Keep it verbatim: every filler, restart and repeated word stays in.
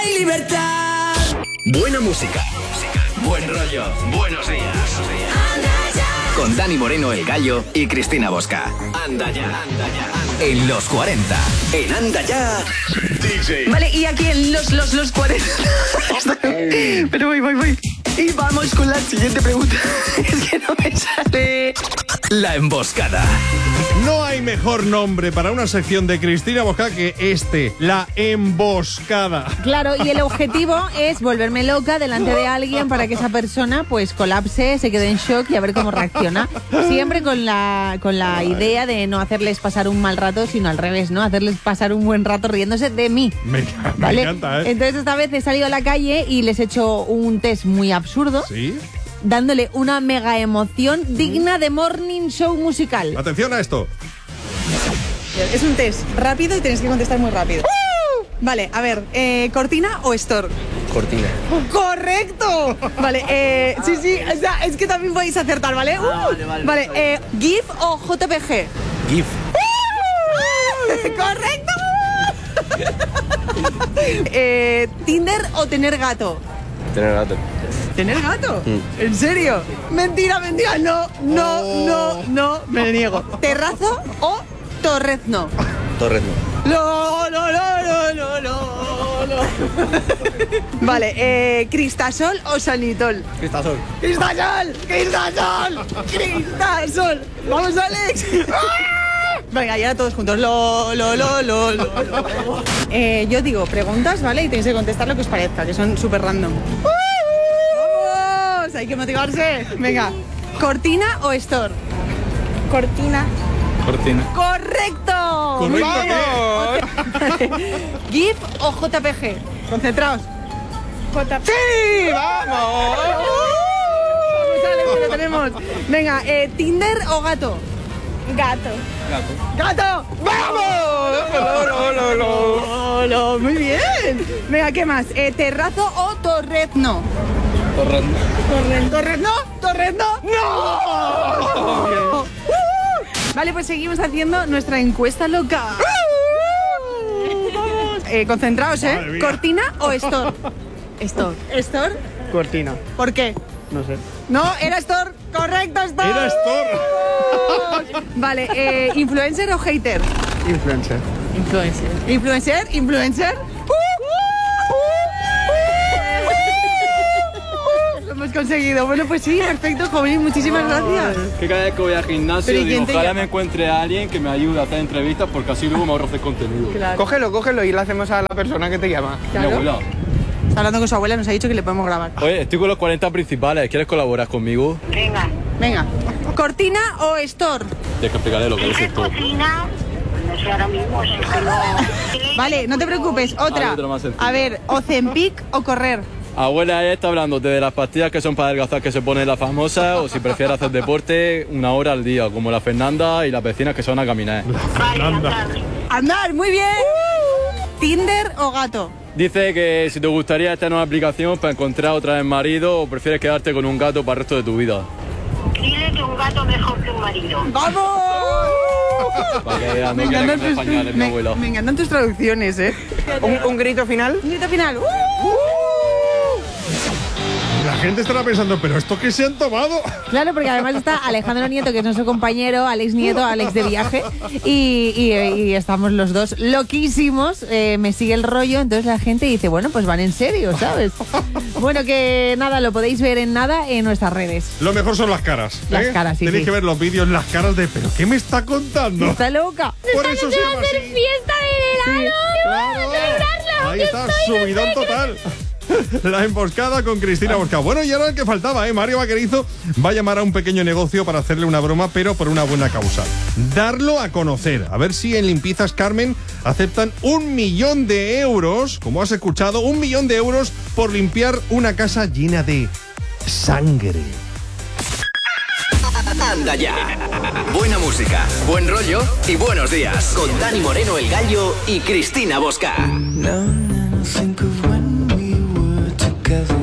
Libertad. Buena música. Buen rollo. Buenos días. Con Dani Moreno, el Gallo, y Cristina Bosca. Anda ya, anda ya. En los cuarenta. En Anda Ya. D J. Vale, y aquí en los, los, los cuarenta. Pero voy, voy, voy. Y vamos con la siguiente pregunta. Es que no me sale. La emboscada. No hay mejor nombre para una sección de Cristina Bosca que este, la emboscada. Claro, y el objetivo es volverme loca delante de alguien para que esa persona pues colapse, se quede en shock y a ver cómo reacciona. Siempre con la, con la idea de no hacerles pasar un mal rato, sino al revés, ¿no? Hacerles pasar un buen rato riéndose de mí. Me, ¿vale? me encanta, ¿eh? Entonces esta vez he salido a la calle y les he hecho un test muy absurdo. ¿Sí? Dándole una mega emoción digna de morning show musical. Atención a esto. Es un test rápido y tenéis que contestar muy rápido. ¡Uh! Vale, a ver, eh, ¿cortina o store? Cortina. ¡Correcto! Vale, eh, sí, sí, o sea, es que también podéis acertar, ¿vale? Uh, Ah, vale, vale, vale, vale. eh, ¿GIF o J P G? GIF. ¡Uh! ¡Correcto! eh, ¿Tinder o tener gato? Tener gato. ¿Tener gato? Mm. ¿En serio? Mentira, mentira, no, no, no, no, me niego. ¿Terrazo o torrezno? Torres no. No, no, no, no, no, no, no. Vale, eh, ¿Cristasol o Sanitol? Cristasol. ¡Cristasol! ¡Cristasol! ¡Cristasol! ¡Vamos, Alex! Venga, y ahora todos juntos. Lo, lo, lo, lo, lo. Eh, yo digo preguntas, ¿vale? Y tenéis que contestar lo que os parezca, que son súper random. ¡Vamos! Hay que motivarse. Venga, ¿cortina o store? Cortina. Cortina. ¡Correcto! ¿Correcto ¿GIF o J P G? Concentraos. J. ¡Sí! ¡Vamos! Vamos, Alex, que lo tenemos. Venga, eh, ¿Tinder o gato? Gato. ¡Gato! ¡Vamos! ¡No, no, no, no! ¡Muy bien! Venga, ¿qué más? Eh, ¿Terrazo o torrezno? Torres no. ¿Torrezno? ¿Torrezno? ¡No! Vale, pues seguimos haciendo nuestra encuesta loca. Vamos. Eh, concentraos, ¿eh? Madre mía. ¿Cortina o store? Store. ¿Store? Cortina. ¿Por qué? No sé. No, era store. Correcto, store. Era Store. Vale, eh, ¿influencer o hater? Influencer. Influencer. ¿Influencer? ¿Influencer? Lo hemos conseguido. Bueno, pues sí, perfecto, joven. Muchísimas gracias. Que cada vez que voy al gimnasio Pero ¿y digo, quién te ojalá llama? me encuentre a alguien que me ayude a hacer entrevistas porque así luego me ahorro hacer contenido. Claro. Cógelo, cógelo y le hacemos a la persona que te llama. Mi Claro. abuela. Está hablando con su abuela, nos ha dicho que le podemos grabar. Oye, estoy con los cuarenta principales, ¿quieres colaborar conmigo? Venga. ¿Cortina o store? Tienes que explicarle lo que es esto. Cocina, no sé ahora mismo, sí que no. Vale, no te preocupes. Ah, Otra. otra más sencilla. A ver, ¿Ozempic o correr? Abuela ella está hablando de las pastillas que son para adelgazar que se pone la famosa o si prefiere hacer deporte una hora al día, como la Fernanda y las vecinas que se van a caminar. Vale, andar. Andar, muy bien. ¿Tinder o gato? Dice que si te gustaría esta nueva aplicación para encontrar otra vez marido o prefieres quedarte con un gato para el resto de tu vida. Dile que un gato mejor que un marido. ¡Vamos! Para que vean, no Me quiera encantan que me tus, pañales, mi me- abuela. me encantan tus traducciones, ¿eh? ¿Un, un grito final? Un grito final. ¡Uh! La gente estará pensando, ¿pero esto qué se han tomado? Claro, porque además está Alejandro Nieto, que es nuestro compañero, Alex Nieto, Alex de viaje, y, y- y estamos los dos loquísimos, eh, me sigue el rollo, entonces la gente dice, bueno, pues van en serio, ¿sabes? Bueno, que nada, lo podéis ver en nada en nuestras redes. Lo mejor son las caras. Las ¿eh? caras, sí, Tenéis sí. que ver los vídeos, las caras de, ¿pero qué me está contando? ¡Está loca! Por eso se llama así. ¡Fiesta del helado! Claro. Ahí está, subidón total. La emboscada con Cristina Bosca. Bueno, y ahora el que faltaba, ¿eh? Mario Vaquerizo va a llamar a un pequeño negocio para hacerle una broma, pero por una buena causa. Darlo a conocer. A ver si en Limpiezas Carmen aceptan un millón de euros, como has escuchado, un millón de euros por limpiar una casa llena de sangre. Anda ya. Buena música, buen rollo y buenos días. Con Dani Moreno, el Gallo, y Cristina Bosca. Now and then I think of when we were together.